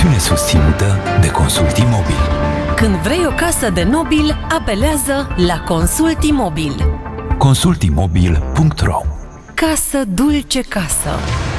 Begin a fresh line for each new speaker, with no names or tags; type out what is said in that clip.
Emisiune susținută de Consult Imobil.
Când vrei o casă de nobil, apelează la Consult Imobil.
consultimobil.ro.
Casă dulce casă.